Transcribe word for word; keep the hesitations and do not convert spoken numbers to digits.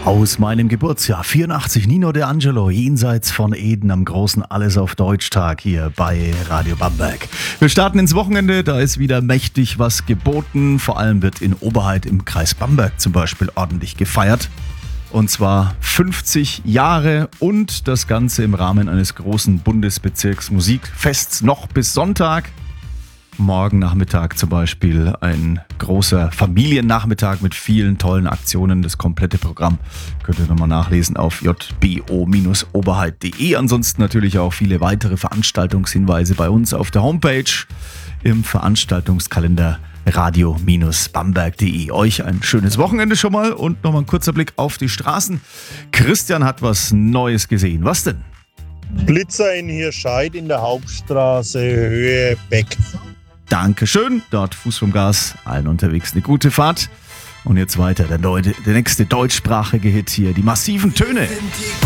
Aus meinem Geburtsjahr vierundachtzig, Nino De Angelo, jenseits von Eden am großen Alles auf Deutsch-Tag hier bei Radio Bamberg. Wir starten ins Wochenende, da ist wieder mächtig was geboten. Vor allem wird in Oberheid im Kreis Bamberg zum Beispiel ordentlich gefeiert. Und zwar fünfzig Jahre und das Ganze im Rahmen eines großen Bundesbezirksmusikfests noch bis Sonntag. Morgen Nachmittag zum Beispiel ein großer Familiennachmittag mit vielen tollen Aktionen. Das komplette Programm könnt ihr nochmal nachlesen auf j b o Bindestrich oberheit punkt de. Ansonsten natürlich auch viele weitere Veranstaltungshinweise bei uns auf der Homepage im Veranstaltungskalender radio Bamberg punkt de. Euch ein schönes Wochenende schon mal und nochmal ein kurzer Blick auf die Straßen. Christian hat was Neues gesehen. Was denn? Blitzer in Hirscheid in der Hauptstraße, Höhe Beck. Dankeschön, dort Fuß vom Gas, allen unterwegs eine gute Fahrt. Und jetzt weiter, der, Leute, der nächste deutschsprachige Hit hier, die massiven Töne.